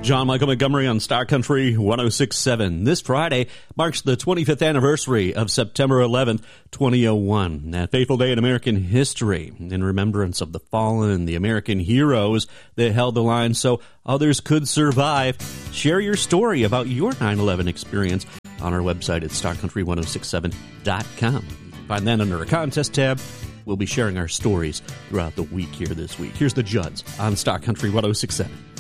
John Michael Montgomery on Star Country 106.7. This Friday marks the 25th anniversary of September 11th, 2001, that fateful day in American history, in remembrance of the fallen, the American heroes that held the line so others could survive. Share your story about your 9/11 experience on our website at starcountry1067.com. Find that under our contest tab. We'll be sharing our stories throughout the week here this week. Here's the Judds on Star Country 106.7.